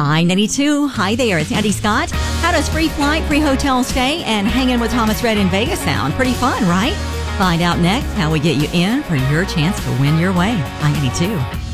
I-92. Hi there, it's Andy Scott. How does free flight, free hotel stay, and hanging with Thomas Rhett in Vegas sound? Pretty fun, right? Find out next how we get you in for your chance to win your way. I-92.